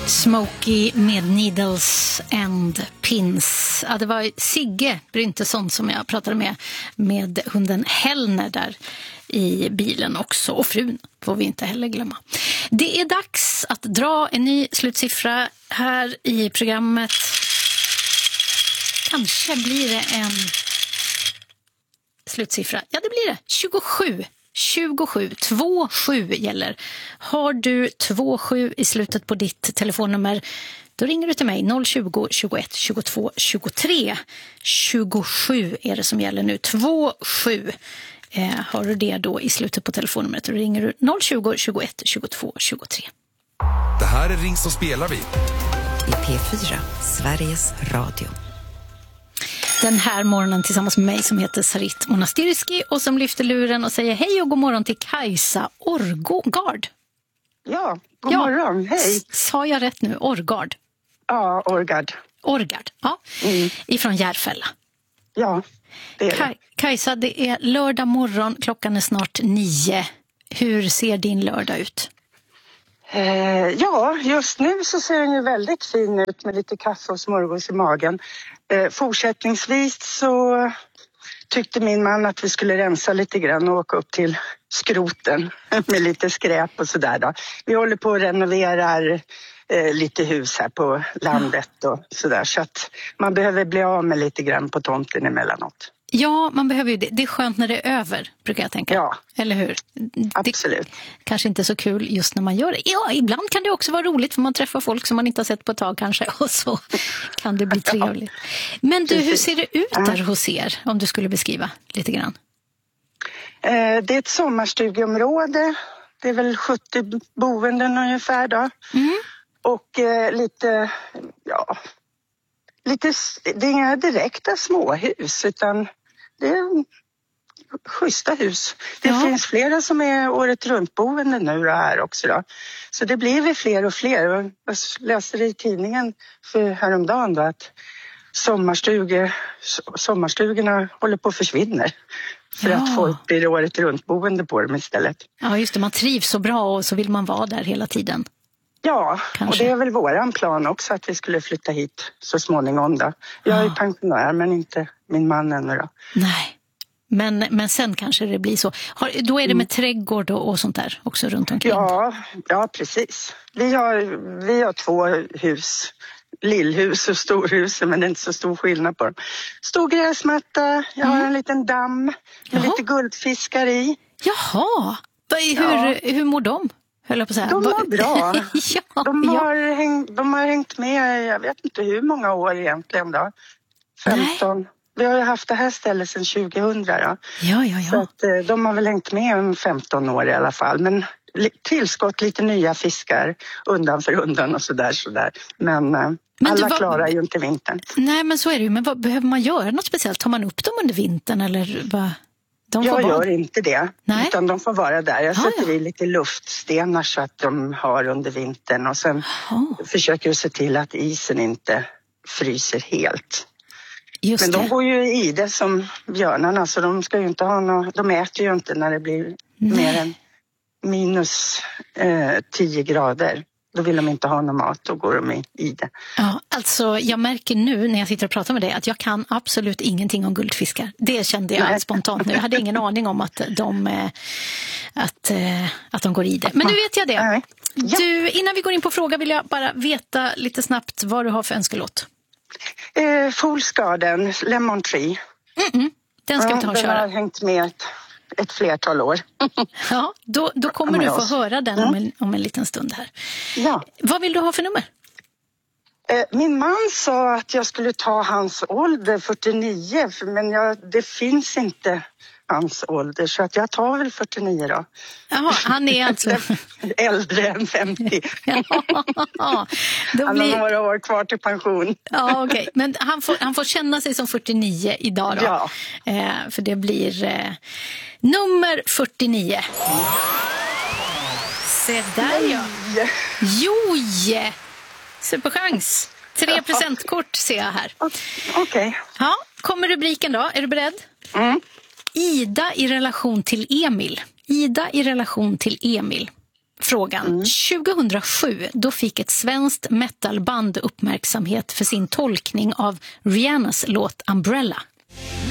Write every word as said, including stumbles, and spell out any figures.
Smokey med Needles and Pins. Ja, det var Sigge Bryntesson som jag pratade med med hunden Hellner där i bilen också. Och frun får vi inte heller glömma. Det är dags att dra en ny slutsiffra här i programmet. Kanske blir det en slutsiffra. Ja, det blir det. tjugosju. tjugosju. två sju gäller. Har du två sju i slutet på ditt telefonnummer, då ringer du till mig noll tjugo, tjugoett, tjugotvå, tjugotre. tjugosju är det som gäller nu. två sju. Eh, har du det då i slutet på telefonnumret, då ringer du noll tjugo, tjugoett, tjugotvå, tjugotre. Det här är Ring så spelar vi. I P fyra, Sveriges Radio. Den här morgonen tillsammans med mig som heter Sarit Monastirski och som lyfter luren och säger hej och god morgon till Kajsa Orgard. Ja, god ja. morgon, hej. Sa jag rätt nu? Orgard? Ja, Orgard. Orgard, ja. Mm. Ifrån Järfälla. Ja, det är det. Kaj- Kajsa, det är lördag morgon, klockan är snart nio. Hur ser din lördag ut? Eh, ja, just nu så ser den ju väldigt fin ut med lite kaffe och smörgås i magen. Eh, fortsättningsvis så tyckte min man att vi skulle rensa lite grann och åka upp till skroten med lite skräp och sådär då. Vi håller på att renovera eh, lite hus här på landet och sådär, så att man behöver bli av med lite grann på tomten emellanåt. Ja, man behöver ju det. Det är skönt när det är över, brukar jag tänka. Ja, eller hur? absolut. Det kanske inte är så kul just när man gör det. Ja, ibland kan det också vara roligt för man träffar folk som man inte har sett på ett tag kanske. Och så kan det bli trevligt. Ja. Men du, hur ser det ut där ja. hos er? Om du skulle beskriva lite grann. Eh, det är ett sommarstugeområde. Det är väl sjuttio boenden ungefär då. Mm. Och eh, lite, ja... Lite, det är inga direkta småhus utan det är schyssta hus. Det ja. finns flera som är året runt boende nu här också då. Så det blir väl fler och fler. Jag läste det i tidningen för häromdagen då att sommarstugor, sommarstugorna håller på att försvinna. För ja. att folk blir året runt boende på dem istället. Ja just det, man trivs så bra och så vill man vara där hela tiden. Ja, kanske. Och det är väl våran plan också att vi skulle flytta hit så småningom då. Jag är ja. pensionär men inte min man ännu då. Nej, men, men sen kanske det blir så. Har, då är det med mm. trädgård och, och sånt där också runt omkring? Ja, ja precis. Vi har, vi har två hus. Lillhus och storhus, men det är inte så stor skillnad på dem. Stor gräsmatta, jag har mm. en liten damm med Jaha. lite guldfiskar i. Jaha, hur, ja. hur mår de? Höll jag på att säga. De mår bra. ja, de, har ja. häng, de har hängt med, jag vet inte hur många år egentligen då. femton. Nej. Vi har ju haft det här stället sedan tjugohundra då. Ja, ja, ja. Så att, de har väl hängt med om femton år i alla fall. Men tillskott lite nya fiskar undan för undan och sådär. sådär. Men, men alla du, klarar ju inte vintern. Nej, men så är det ju. Men vad, behöver man göra något speciellt? Tar man upp dem under vintern eller vad? De jag gör vara... inte det, Nej. utan de får vara där. Jag ah, sätter ja. i lite luftstenar så att de har under vintern. Och sen ah. försöker jag se till att isen inte fryser helt. Just Men de det. går ju i det som björnarna, så de ska ju inte ha något, de äter ju inte när det blir Nej. mer än minus eh, tio grader. Då vill de inte ha någon mat, då går de i, i det. Ja, alltså jag märker nu när jag sitter och pratar med dig att jag kan absolut ingenting om guldfiskar. Det kände jag Nej. spontant nu. Jag hade ingen aning om att de, eh, att, eh, att de går i det. Men nu vet jag det. Ja. Du, innan vi går in på fråga vill jag bara veta lite snabbt vad du har för önskelåt. Eh, Fool's Garden, Lemon Tree. Mm-mm. Den ska ja, vi ta och köra. Den har hängt med ett, ett flertal år. Ja, då, då kommer du få oss. höra den mm. om, en, om en liten stund här. Ja. Vad vill du ha för nummer? Eh, min man sa att jag skulle ta hans ålder, fyrtionio, men jag, det finns inte hans ålder, så att jag tar väl fyrtionio då. Jaha, han är alltså... äldre än femtio. Ja, då han blir... har några år kvar till pension. Ja, okej. Okay. Men han får, han får känna sig som fyrtionio idag då. Ja. Eh, för det blir eh, nummer fyrtionio. Se där ja. Joj! Superchans. Tre presentkort ser jag här. Okej. Okay. Ja, kommer rubriken då? Är du beredd? Mm. Ida i relation till Emil. Ida i relation till Emil. frågan. Mm. tjugohundrasju då fick ett svenskt metalband uppmärksamhet för sin tolkning av Rihannas låt Umbrella.